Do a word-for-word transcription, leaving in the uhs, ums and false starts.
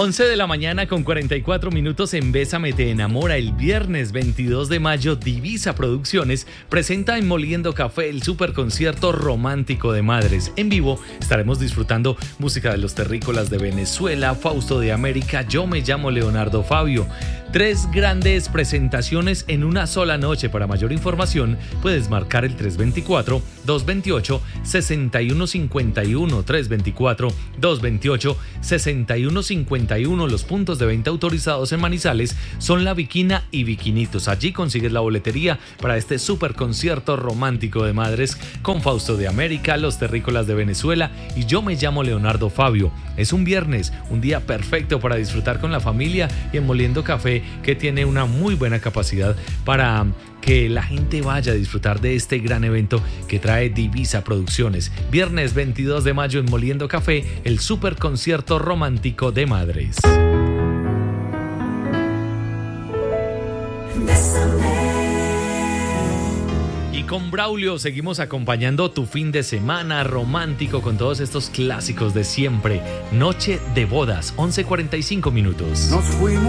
once de la mañana con cuarenta y cuatro minutos en Bésame te enamora. El viernes veintidós de mayo, Divisa Producciones presenta en Moliendo Café el superconcierto romántico de madres. En vivo estaremos disfrutando música de los terrícolas de Venezuela, Fausto de América, Yo me llamo Leonardo Fabio. Tres grandes presentaciones en una sola noche. Para mayor información puedes marcar el tres dos cuatro, dos dos ocho, seis uno cinco uno, tres dos cuatro, dos dos ocho, seis uno cinco uno. Los puntos de venta autorizados en Manizales son La Viquina y Viquinitos. Allí consigues la boletería para este super concierto romántico de madres con Fausto de América, Los Terrícolas de Venezuela y Yo me llamo Leonardo Fabio. Es un viernes, un día perfecto para disfrutar con la familia y en Moliendo Café, que tiene una muy buena capacidad para que la gente vaya a disfrutar de este gran evento que trae Divisa Producciones. Viernes veintidós de mayo en Moliendo Café, el super concierto romántico de madres. Y con Braulio seguimos acompañando tu fin de semana romántico con todos estos clásicos de siempre. Noche de bodas, once cuarenta y cinco minutos. Nos fuimos.